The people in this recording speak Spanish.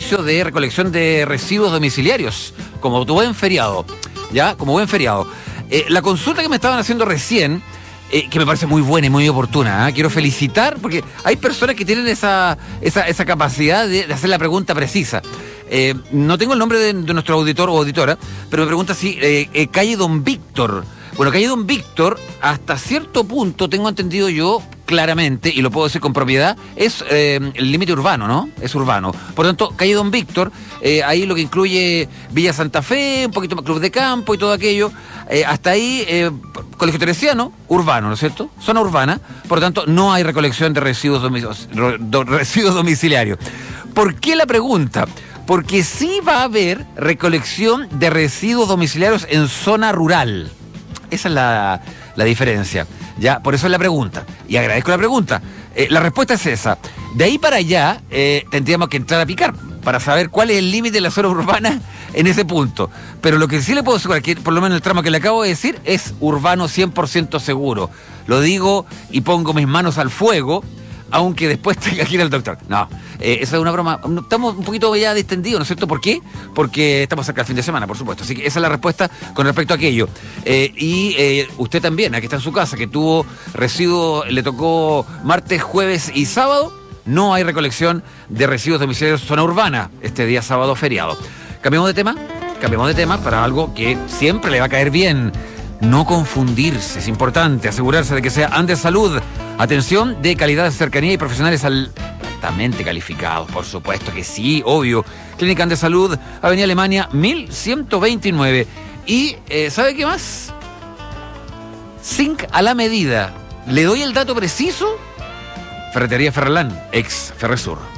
servicio de recolección de residuos domiciliarios, como tu buen feriado, ¿ya? Como buen feriado. La consulta que me estaban haciendo recién, que me parece muy buena y muy oportuna, quiero felicitar, porque hay personas que tienen esa capacidad de hacer la pregunta precisa. No tengo el nombre de nuestro auditor o auditora, pero me pregunta si calle Don Víctor. Bueno, calle Don Víctor, hasta cierto punto, tengo entendido yo claramente, y lo puedo decir con propiedad, es el límite urbano, ¿no? Es urbano. Por lo tanto, calle Don Víctor, ahí lo que incluye Villa Santa Fe, un poquito más Club de Campo y todo aquello, hasta ahí, Colegio Teresiano, urbano, ¿no es cierto? Zona urbana, por lo tanto, no hay recolección de residuos domiciliarios. ¿Por qué la pregunta? Porque sí va a haber recolección de residuos domiciliarios en zona rural. Esa es la diferencia. Ya, por eso es la pregunta. Y agradezco la pregunta. La respuesta es esa. De ahí para allá, tendríamos que entrar a picar para saber cuál es el límite de la zona urbana en ese punto. Pero lo que sí le puedo asegurar, que por lo menos el tramo que le acabo de decir, es urbano 100% seguro. Lo digo y pongo mis manos al fuego, aunque después tenga que ir al doctor. No, esa es una broma. Estamos un poquito ya distendidos, ¿no es cierto? ¿Por qué? Porque estamos cerca del fin de semana, por supuesto. Así que esa es la respuesta con respecto a aquello. Usted también, aquí está en su casa, que tuvo residuos, le tocó martes, jueves y sábado, no hay recolección de residuos domiciliarios zona urbana este día sábado feriado. Cambiamos de tema para algo que siempre le va a caer bien. No confundirse, es importante asegurarse de que sea Andes Salud. Atención de calidad, de cercanía y profesionales altamente calificados, por supuesto que sí, obvio. Clínica Andes Salud, Avenida Alemania, 1129. Y, ¿sabe qué más? Zinc a la medida. ¿Le doy el dato preciso? Ferretería Ferrelán, ex Ferresur.